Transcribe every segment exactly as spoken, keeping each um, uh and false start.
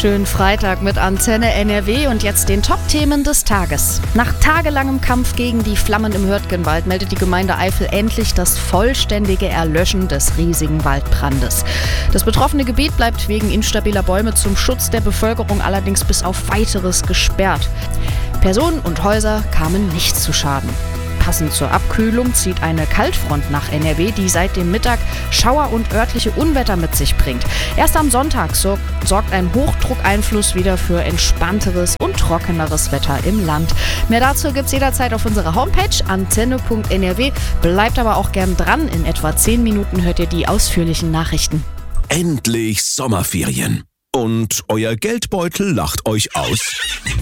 Schönen Freitag mit Antenne N R W und jetzt den Top-Themen des Tages. Nach tagelangem Kampf gegen die Flammen im Hürtgenwald meldet die Gemeinde Eifel endlich das vollständige Erlöschen des riesigen Waldbrandes. Das betroffene Gebiet bleibt wegen instabiler Bäume zum Schutz der Bevölkerung allerdings bis auf Weiteres gesperrt. Personen und Häuser kamen nicht zu Schaden. Passend zur Abkühlung zieht eine Kaltfront nach N R W, die seit dem Mittag Schauer und örtliche Unwetter mit sich bringt. Erst am Sonntag sorgt, sorgt ein Hochdruckeinfluss wieder für entspannteres und trockeneres Wetter im Land. Mehr dazu gibt's jederzeit auf unserer Homepage antenne punkt n r w. Bleibt aber auch gern dran. In etwa zehn Minuten hört ihr die ausführlichen Nachrichten. Endlich Sommerferien. Und euer Geldbeutel lacht euch aus?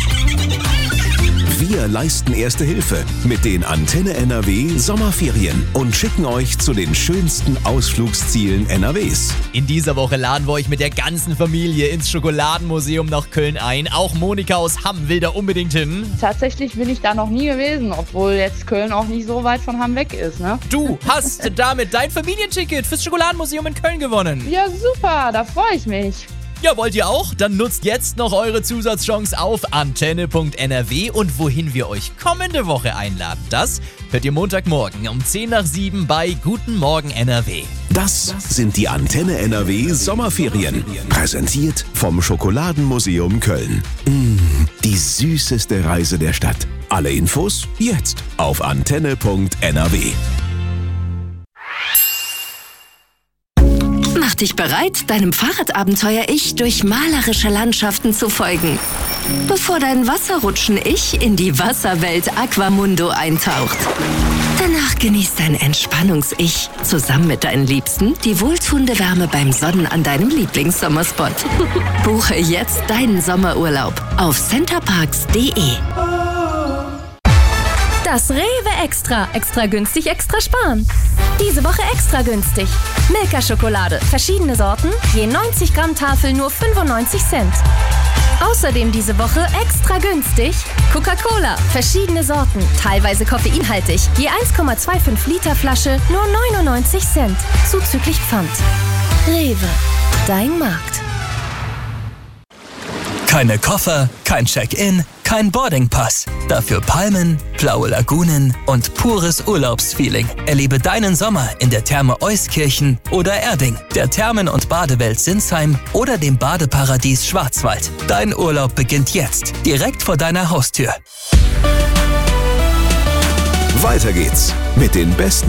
Wir leisten Erste Hilfe mit den Antenne N R W Sommerferien und schicken euch zu den schönsten Ausflugszielen N R Ws. In dieser Woche laden wir euch mit der ganzen Familie ins Schokoladenmuseum nach Köln ein. Auch Monika aus Hamm will da unbedingt hin. Tatsächlich bin ich da noch nie gewesen, obwohl jetzt Köln auch nicht so weit von Hamm weg ist, ne? Du hast damit dein Familienticket fürs Schokoladenmuseum in Köln gewonnen. Ja, super, da freue ich mich. Ja, wollt ihr auch? Dann nutzt jetzt noch eure Zusatzchance auf antenne punkt n r w und wohin wir euch kommende Woche einladen. Das hört ihr Montagmorgen um zehn nach sieben bei Guten Morgen N R W. Das sind die Antenne N R W Sommerferien. Präsentiert vom Schokoladenmuseum Köln. Mmh, die süßeste Reise der Stadt. Alle Infos jetzt auf antenne punkt n r w. Mach dich bereit, deinem Fahrradabenteuer-Ich durch malerische Landschaften zu folgen, bevor dein Wasserrutschen-Ich in die Wasserwelt Aquamundo eintaucht. Danach genießt dein Entspannungs-Ich zusammen mit deinen Liebsten die wohltuende Wärme beim Sonnen an deinem Lieblingssommerspot. Buche jetzt deinen Sommerurlaub auf centerparks punkt d e. Das Rewe Extra. Extra günstig, extra sparen. Diese Woche extra günstig. Milka-Schokolade. Verschiedene Sorten. Je neunzig Gramm Tafel nur fünfundneunzig Cent. Außerdem diese Woche extra günstig. Coca-Cola. Verschiedene Sorten. Teilweise koffeinhaltig. Je eins Komma fünfundzwanzig Liter Flasche nur neunundneunzig Cent. Zuzüglich Pfand. Rewe. Dein Markt. Keine Koffer, kein Check-in, kein Boardingpass. Dafür Palmen, blaue Lagunen und pures Urlaubsfeeling. Erlebe deinen Sommer in der Therme Euskirchen oder Erding, der Thermen- und Badewelt Sinsheim oder dem Badeparadies Schwarzwald. Dein Urlaub beginnt jetzt, direkt vor deiner Haustür. Weiter geht's mit den besten